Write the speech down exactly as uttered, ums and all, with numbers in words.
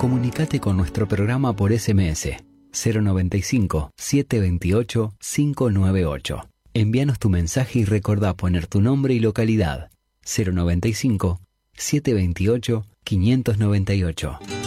comunicate con nuestro programa por S M S cero noventa y cinco, setecientos veintiocho, quinientos noventa y ocho. Envíanos tu mensaje y recordá poner tu nombre y localidad. cero noventa y cinco, setecientos veintiocho, quinientos noventa y ocho.